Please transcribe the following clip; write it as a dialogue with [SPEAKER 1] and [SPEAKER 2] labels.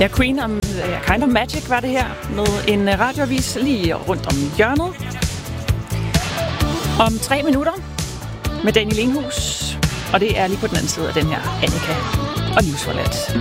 [SPEAKER 1] Ja, Queen om Kind of Magic var det her, med en radioavis lige rundt om hjørnet. Om 3 minutter med Daniel Inghus, og det er lige på den anden side af den her Annika og Livsforladt.